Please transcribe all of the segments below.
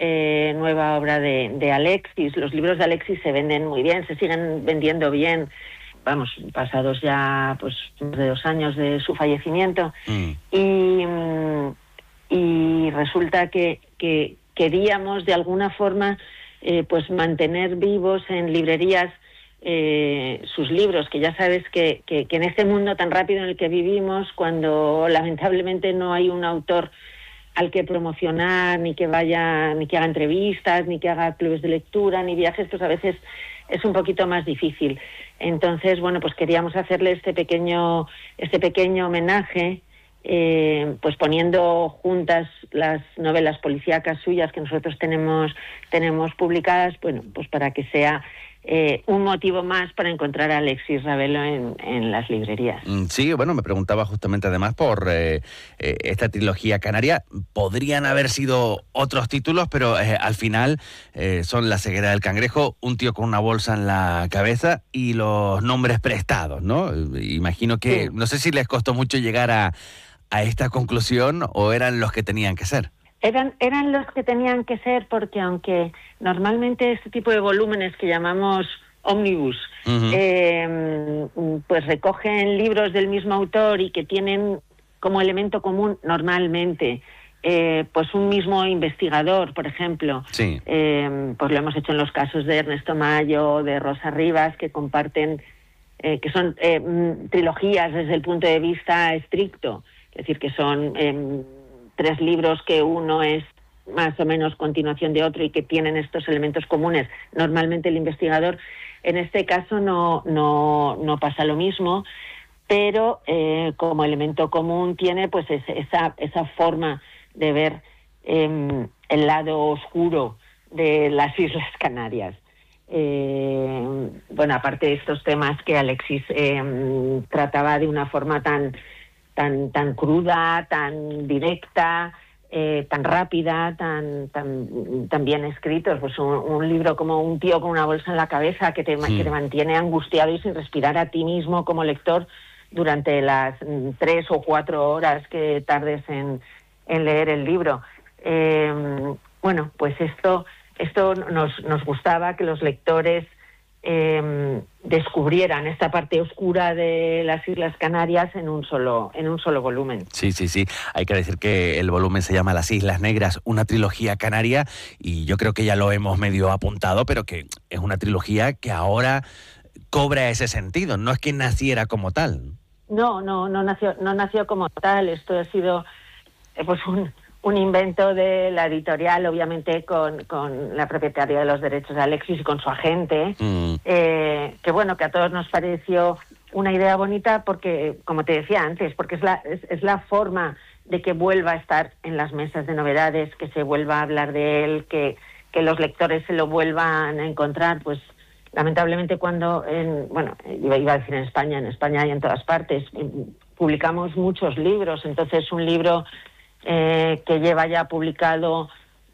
nueva obra de Alexis. Los libros de Alexis se venden muy bien, se siguen vendiendo bien, vamos, pasados ya pues más de 2 años de su fallecimiento. Y resulta que queríamos de alguna forma pues mantener vivos en librerías sus libros, que ya sabes que en este mundo tan rápido en el que vivimos, cuando lamentablemente no hay un autor al que promocionar, ni que haga entrevistas, ni que haga clubes de lectura, ni viajes, pues a veces es un poquito más difícil. Entonces, bueno, pues queríamos hacerle este pequeño homenaje, pues poniendo juntas las novelas policíacas suyas que nosotros tenemos publicadas, bueno, pues para que sea un motivo más para encontrar a Alexis Ravelo en las librerías. Sí, bueno, me preguntaba justamente además por esta trilogía canaria. Podrían haber sido otros títulos, pero al final son La ceguera del cangrejo, Un tío con una bolsa en la cabeza y los nombres prestados, ¿no? Imagino que, no sé si les costó mucho llegar a esta conclusión o eran los que tenían que ser. Eran los que tenían que ser, porque aunque normalmente este tipo de volúmenes que llamamos ómnibus, pues recogen libros del mismo autor y que tienen como elemento común normalmente pues un mismo investigador, por ejemplo. Sí. Pues lo hemos hecho en los casos de Ernesto Mayo, de Rosa Rivas, que comparten, que son trilogías desde el punto de vista estricto, es decir, que son 3 libros que uno es más o menos continuación de otro y que tienen estos elementos comunes. Normalmente el investigador, en este caso no pasa lo mismo, pero como elemento común tiene pues esa forma de ver el lado oscuro de las Islas Canarias. Bueno, aparte de estos temas que Alexis trataba de una forma tan cruda, tan directa, tan rápida, tan bien escritos, pues un libro como Un tío con una bolsa en la cabeza que te mantiene angustiado y sin respirar a ti mismo como lector durante las 3 o 4 horas que tardes en leer el libro. Bueno, pues esto nos gustaba, que los lectores descubrieran esta parte oscura de las Islas Canarias en un solo volumen. Sí. Hay que decir que el volumen se llama Las Islas Negras, una trilogía canaria, y yo creo que ya lo hemos medio apuntado, pero que es una trilogía que ahora cobra ese sentido. No es que naciera como tal. No nació como tal. Esto ha sido pues un invento de la editorial, obviamente con la propietaria de los derechos de Alexis y con su agente, que bueno, que a todos nos pareció una idea bonita porque, como te decía antes, porque es la forma de que vuelva a estar en las mesas de novedades, que se vuelva a hablar de él, que los lectores se lo vuelvan a encontrar. Pues lamentablemente cuando, iba a decir en España y en todas partes, publicamos muchos libros, entonces un libro que lleva ya publicado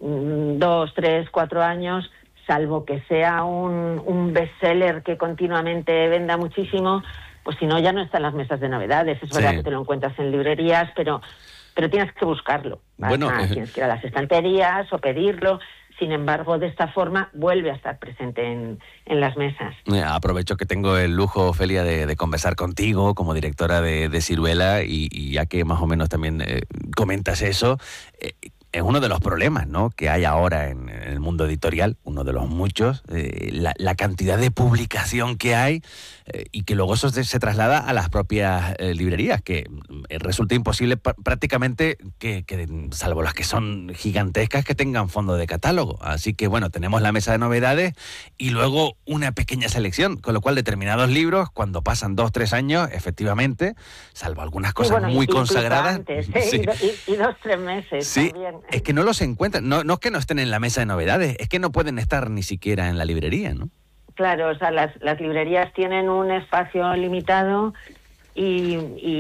2, 3, 4 años, salvo que sea un bestseller que continuamente venda muchísimo, pues si no, ya no está en las mesas de novedades. Es verdad que te lo encuentras en librerías, pero tienes que buscarlo. Tienes que ir a las estanterías o pedirlo. Sin embargo, de esta forma vuelve a estar presente en las mesas. Aprovecho que tengo el lujo, Ofelia, de conversar contigo como directora de Siruela, y ya que más o menos también comentas eso, es uno de los problemas, ¿no?, que hay ahora en el mundo editorial, uno de los muchos, la cantidad de publicación que hay y que luego eso se traslada a las propias librerías, que resulta imposible prácticamente que, salvo las que son gigantescas, que tengan fondo de catálogo. Así que bueno, tenemos la mesa de novedades y luego una pequeña selección, con lo cual determinados libros, cuando pasan 2, 3 años, efectivamente, salvo algunas cosas muy consagradas... Antes, y 2, 3 meses también. Es que no los encuentran, no es que no estén en la mesa de novedades, es que no pueden estar ni siquiera en la librería, ¿no? Claro, o sea, las librerías tienen un espacio limitado y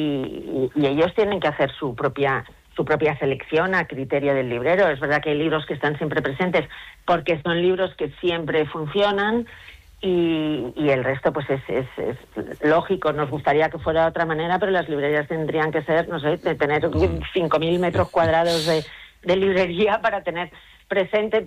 ellos tienen que hacer su propia selección a criterio del librero. Es verdad que hay libros que están siempre presentes porque son libros que siempre funcionan y el resto pues es lógico. Nos gustaría que fuera de otra manera, pero las librerías tendrían que ser, no sé, de tener 5.000 metros cuadrados de librería para tener presente